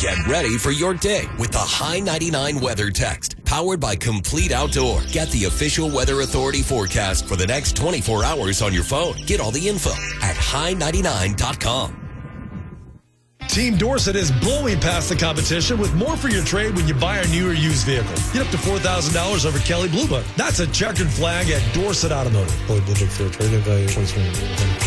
Get ready for your day with the High 99 Weather Text. Powered by Complete Outdoor. Get the official Weather Authority forecast for the next 24 hours on your phone. Get all the info at high99.com. Team Dorsett is blowing past the competition with more for your trade when you buy a new or used vehicle. Get up to $4,000 over Kelley Blue Book. That's a checkered flag at Dorsett Automotive. Kelley Blue Book fair trade value.